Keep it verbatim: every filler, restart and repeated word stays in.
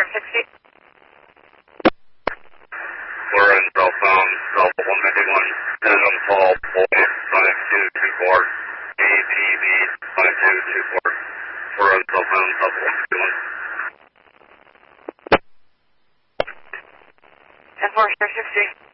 sixty. We're in cell phone, cell one ninety-one, Denham Hall, five two two four, A T V five two two four. We're in cell phone, cell one ninety-one. ten four sixty.